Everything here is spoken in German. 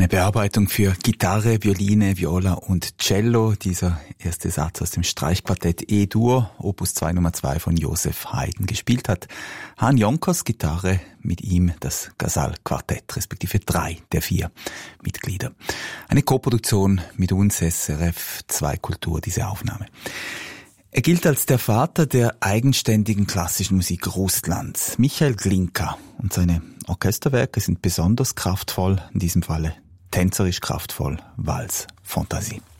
Eine Bearbeitung für Gitarre, Violine, Viola und Cello. Dieser erste Satz aus dem Streichquartett E-Dur, Opus 2 Nummer 2 von Joseph Haydn. Gespielt hat Han Jonkers, Gitarre, mit ihm das Ghazal-Quartett, respektive 3 der 4 Mitglieder. Eine Koproduktion mit uns, SRF 2 Kultur, diese Aufnahme. Er gilt als der Vater der eigenständigen klassischen Musik Russlands, Michail Glinka. Und seine Orchesterwerke sind besonders kraftvoll, in diesem Falle tänzerisch kraftvoll, Vals Fantasie.